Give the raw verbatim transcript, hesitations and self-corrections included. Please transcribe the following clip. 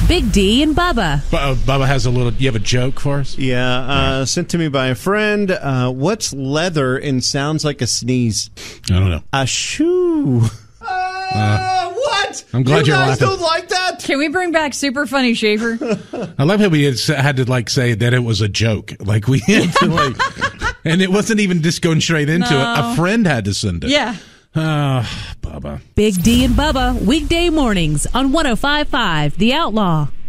Big D and Bubba. Bu- uh, Bubba has a little. You have a joke for us? Yeah, uh, sent to me by a friend. Uh, what's leather and sounds like a sneeze? I don't know. A shoe. Uh, what? I'm glad you you're guys laughing. don't like that? Can we bring back Super Funny Schaefer? I love how we had, had to like say that it was a joke. Like we had to like, and it wasn't even just going straight into No. it. A friend had to send it. Yeah. Ah, Bubba. Big D and Bubba, weekday mornings on one oh five point five The Outlaw.